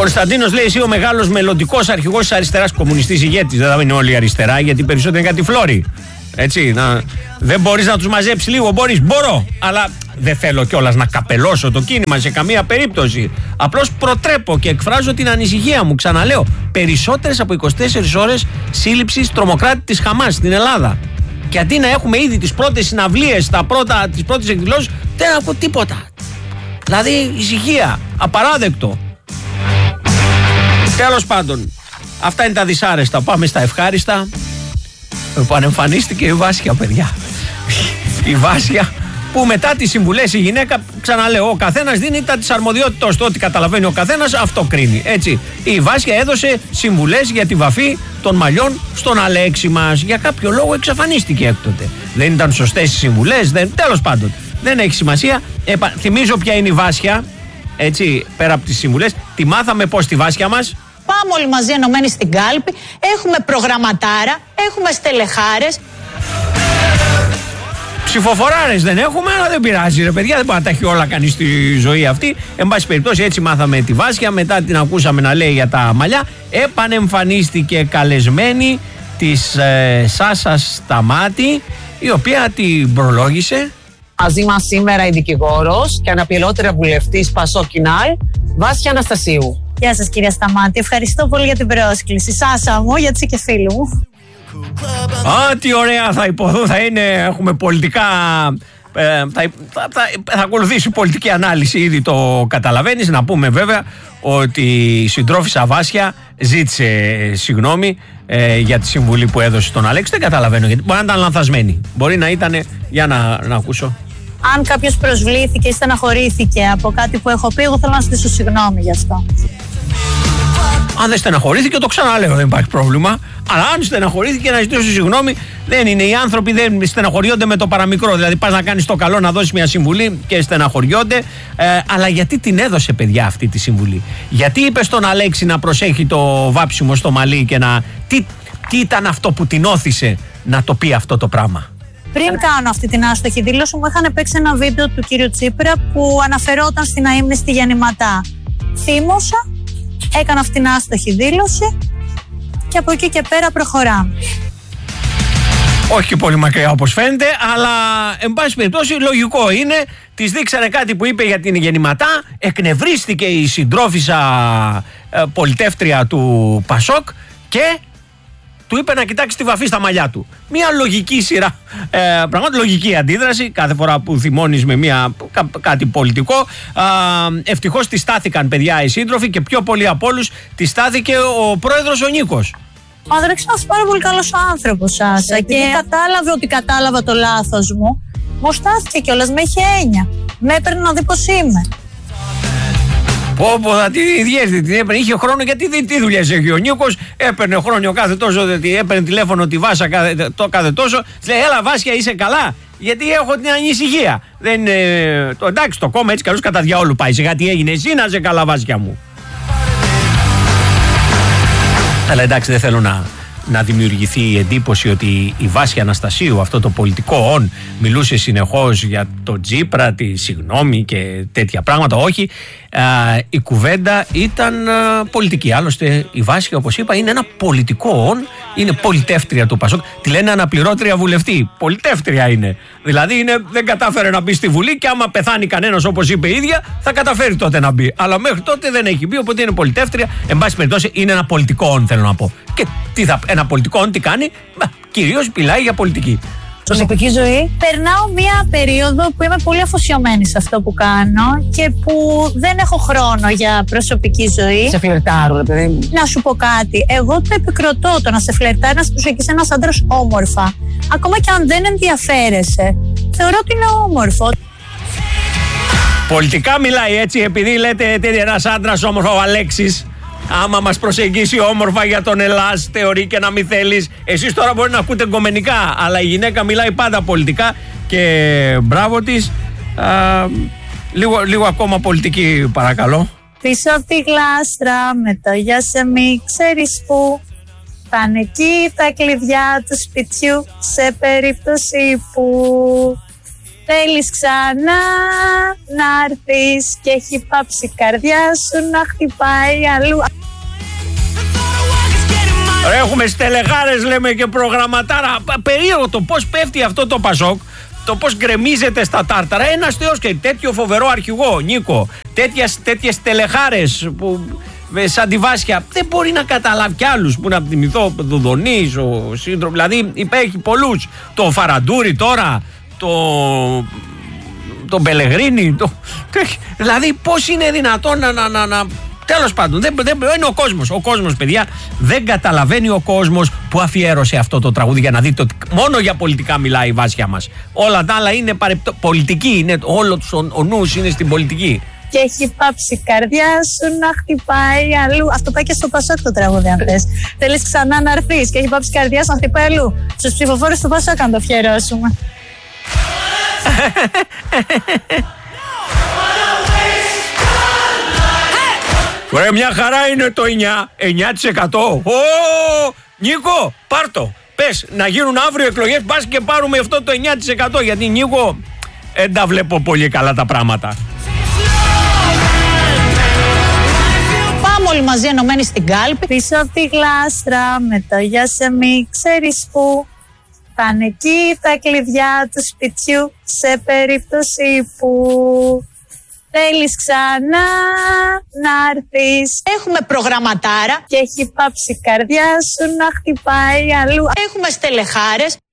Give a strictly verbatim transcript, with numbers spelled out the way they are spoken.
Κωνσταντίνος λέει: εσύ ο μεγάλος μελλοντικός αρχηγός της αριστεράς, κομμουνιστής ηγέτης. Δεν θα είναι όλοι αριστερά, γιατί περισσότερο είναι κάτι φλόροι. Έτσι, να, δεν μπορείς να τους μαζέψεις λίγο, μπορείς, μπορώ. Αλλά δεν θέλω κιόλας να καπελώσω το κίνημα σε καμία περίπτωση. Απλώς προτρέπω και εκφράζω την ανησυχία μου. Ξαναλέω, περισσότερες από είκοσι τέσσερις ώρες σύλληψης τρομοκράτη της Χαμάς στην Ελλάδα. Και αντί να έχουμε ήδη τις πρώτες συναυλίες, τα πρώτα, τις πρώτες εκδηλώσεις, δεν έχω τίποτα. Δηλαδή, ησυχία, απαράδεκτο. Τέλος πάντων, αυτά είναι τα δυσάρεστα. Πάμε στα ευχάριστα. Επανεμφανίστηκε η Βάσια, παιδιά. Η Βάσια που μετά τις συμβουλές η γυναίκα, ξαναλέω, ο καθένας δίνει τα της αρμοδιότητας του, ό,τι καταλαβαίνει ο καθένας, αυτό κρίνει. Έτσι, η Βάσια έδωσε συμβουλές για τη βαφή των μαλλιών στον Αλέξη μας. Για κάποιο λόγο εξαφανίστηκε έκτοτε. Δεν ήταν σωστές οι συμβουλές, δεν... τέλος πάντων. Δεν έχει σημασία. Επα... Θυμίζω ποια είναι η Βάσια, έτσι, πέρα από τις συμβουλές. Τη μάθαμε πώς τη Βάσια μας. Πάμε όλοι μαζί ενωμένοι στην κάλπη. Έχουμε προγραμματάρα, έχουμε στελεχάρες. Ψηφοφοράρες δεν έχουμε, αλλά δεν πειράζει, ρε παιδιά. Δεν μπορεί να τα έχει όλα κανείς στη ζωή αυτή. Εν πάση περιπτώσει, έτσι μάθαμε τη Βάσια. Μετά την ακούσαμε να λέει για τα μαλλιά. Επανεμφανίστηκε καλεσμένη της ε, Σάσας Σταμάτη, η οποία την προλόγησε. Μαζί μας σήμερα η δικηγόρος και αναπληρώτρια βουλευτής Πασόκ Κινάλ, Βάσια Αναστασίου. Γεια σας, κυρία Σταμάτη. Ευχαριστώ πολύ για την πρόσκληση. Σάσα μου, γιατί είσαι και φίλου μου. Α, τι ωραία θα υποθούν, θα είναι, έχουμε πολιτικά, ε, θα, θα, θα, θα ακολουθήσει πολιτική ανάλυση, ήδη το καταλαβαίνεις. Να πούμε βέβαια ότι η συντρόφισσα Βάσια ζήτησε συγγνώμη ε, για τη συμβουλή που έδωσε στον Αλέξη. Δεν καταλαβαίνω γιατί, μπορεί να ήταν λανθασμένη, μπορεί να ήταν, για να, να ακούσω. Αν κάποιος προσβλήθηκε ή στεναχωρήθηκε από κάτι που έχω πει, εγώ θέλω να ζητήσω συγγνώμη γι' αυτό. Αν δεν στεναχωρήθηκε, το ξαναλέω, δεν υπάρχει πρόβλημα. Αλλά αν στεναχωρήθηκε, να ζητήσω συγγνώμη. Δεν είναι. Οι άνθρωποι δεν στεναχωριόνται με το παραμικρό. Δηλαδή, πας να κάνεις το καλό, να δώσεις μια συμβουλή και στεναχωριόνται. Ε, αλλά γιατί την έδωσε, παιδιά, αυτή τη συμβουλή? Γιατί είπε στον Αλέξη να προσέχει το βάψιμο στο μαλλί και να. Τι, τι ήταν αυτό που την όθησε να το πει αυτό το πράγμα? Πριν κάνω αυτή την άστοχη δήλωση, μου είχαν παίξει ένα βίντεο του κύριου Τσίπρα που αναφερόταν στην αείμνηστη γεννηματά. Θύμωσα, έκανα αυτή την άστοχη δήλωση και από εκεί και πέρα προχωράμε. Όχι και πολύ μακριά όπως φαίνεται, αλλά εν πάση περιπτώσει λογικό είναι. Της δείξανε κάτι που είπε για την γεννηματά, εκνευρίστηκε η συντρόφισσα ε, πολιτεύτρια του Πασόκ και του είπε να κοιτάξει τη βαφή στα μαλλιά του. Μια λογική σειρά, ε, πραγματικά λογική αντίδραση κάθε φορά που θυμώνεις με μια, κά, κάτι πολιτικό. Ε, ευτυχώς τη στάθηκαν, παιδιά, οι σύντροφοι, και πιο πολύ από όλους τη στάθηκε ο πρόεδρος ο Νίκος. Ο Ανδρέας είναι ένας πάρα πολύ καλός άνθρωπος, Σάσα, και κατάλαβε ότι κατάλαβα το λάθος μου. Μου στάθηκε κιόλας, με είχε έννοια. Με έπαιρνε να δει πως είμαι. Πω πω, θα τη διέρθει, την έπαιρνε. Είχε χρόνο, γιατί δεν τι δουλειές έχει ο Νίκος. Έπαιρνε χρόνο κάθε τόσο, έπαιρνε τηλέφωνο τη Βάσα κάθε, το, κάθε τόσο. Λέει, έλα Βάσια, είσαι καλά? Γιατί έχω την ανησυχία. Δεν, ε, το, εντάξει, το κόμμα έτσι καλώς κατά διαόλου πάει. Σιγά τι έγινε, εσύ να είσαι καλά, Βάσια μου. Αλλά εντάξει, δεν θέλω να, να δημιουργηθεί η εντύπωση ότι η Βάσια Αναστασίου, αυτό το πολιτικό όν, μιλούσε συνεχώς για το Τσίπρα, τη συγγνώμη και τέτοια πράγματα. Όχι, α, η κουβέντα ήταν α, πολιτική. Άλλωστε η Βάσια, όπως είπα, είναι ένα πολιτικό όν, είναι πολιτεύτρια του Πασόκ. Τη λένε αναπληρώτρια βουλευτή. Πολιτεύτρια είναι. Δηλαδή είναι, δεν κατάφερε να μπει στη Βουλή, και άμα πεθάνει κανένας, όπως είπε η ίδια, θα καταφέρει τότε να μπει. Αλλά μέχρι τότε δεν έχει μπει, οπότε είναι πολιτεύτρια. Εν πάση περιπτώσει, είναι ένα πολιτικό όν, θέλω να πω. Και τι θα, ένα πολιτικό όν τι κάνει? Κυρίως μιλάει για πολιτική. Προσωπική ζωή. Περνάω μία περίοδο που είμαι πολύ αφοσιωμένη σε αυτό που κάνω και που δεν έχω χρόνο για προσωπική ζωή. Σε φλερτάρω, ρε παιδί μου. Να σου πω κάτι. Εγώ το επικροτώ, το να σε φλερτάρει, να σε προσεγγίσει ένας άντρας όμορφα. Ακόμα και αν δεν ενδιαφέρεσαι, θεωρώ ότι είναι όμορφο. Πολιτικά μιλάει έτσι, επειδή λέτε ένας άντρας όμορφο, ο Αλέξης. Άμα μας προσεγγίσει όμορφα για τον Ελλάς, θεωρεί και να μην θέλεις. Εσείς τώρα μπορεί να ακούτε γκομενικά, αλλά η γυναίκα μιλάει πάντα πολιτικά και μπράβο της. Α, λίγο, λίγο ακόμα πολιτική, παρακαλώ. Πίσω από τη γλάστρα, με το γεια σε μη ξέρεις που, πάνε εκεί τα κλειδιά του σπιτιού, σε περίπτωση που... Θέλεις ξανά να έρθεις και έχει πάψει η καρδιά σου να χτυπάει αλλού. Ρε, έχουμε στελεχάρες λέμε και προγραμματάρα. Περίεργο το πώς πέφτει αυτό το Πασόκ, το πώς γκρεμίζεται στα τάρταρα. Ένας θεός και τέτοιο φοβερό αρχηγό, Νίκο. Τέτοιες, τέτοιες στελεχάρες που σαν τη Βάσια δεν μπορεί να καταλάβει κι άλλους που να θυμηθώ. Ο Δουδονής, ο σύντροφος, δηλαδή υπάρχει πολλούς. Το Φαραντούρι τώρα, το... το Μπελεγρίνι, το... δηλαδή πώς είναι δυνατόν να... να, να, να... Τέλος πάντων, δεν, δεν, είναι ο κόσμος. Ο κόσμος, παιδιά, δεν καταλαβαίνει ο κόσμος που αφιέρωσε αυτό το τραγούδι για να δείτε ότι μόνο για πολιτικά μιλάει η Βάσια μας. Όλα τα άλλα είναι παρεπτο... πολιτική. Είναι, όλο τους, ο, ο νους είναι στην πολιτική. Και έχει πάψει η καρδιά σου να χτυπάει αλλού. Αυτό πάει και στο Πασόκ το τραγούδι, αν θες. Θέλεις ξανά να έρθεις και έχει πάψει η καρδιά σου να χτυπάει αλλού. Στους ψηφοφόρους του Πασόκ αν το αφιερώσουμε. Ωραία, μια χαρά είναι το εννιά, εννιά τοις εκατό. Ω, Νίκο, πάρ' το. Πες να γίνουν αύριο εκλογές, πας και πάρουμε αυτό το εννιά τοις εκατό. Γιατί Νίκο, δεν τα βλέπω πολύ καλά τα πράγματα. Πάμε όλοι μαζί ενωμένοι στην κάλπη. Πίσω από τη γλάστρα με το γεια σε μη ξέρεις που. Πάνε εκεί τα κλειδιά του σπιτιού σε περίπτωση που θέλεις ξανά να έρθεις. Έχουμε προγραμματάρα και έχει πάψει η καρδιά σου να χτυπάει αλλού. Έχουμε στελεχάρες.